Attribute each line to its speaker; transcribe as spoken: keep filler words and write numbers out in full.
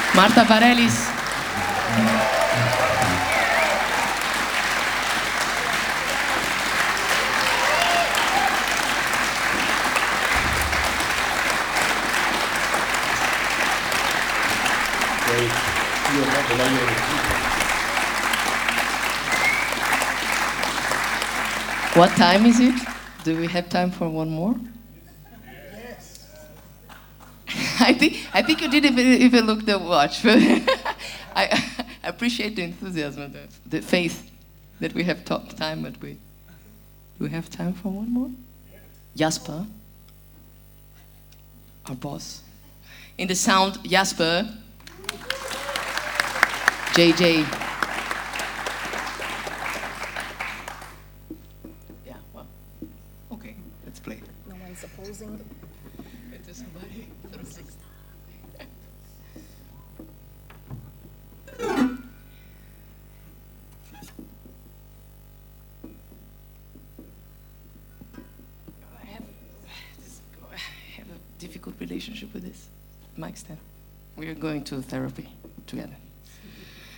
Speaker 1: Marta Bareilles. What time is it? Do we have time for one more? Yes. I think I think you did if you, if you look the watch. I, I appreciate the enthusiasm, the, the faith that we have talked time, but we do we have time for one more? Jasper, our boss. In the sound, Jasper. J J. Yeah, well, okay, let's play.
Speaker 2: No one's opposing.
Speaker 1: It is somebody. I have, this, I have a difficult relationship with this mic stand. We are going to therapy together.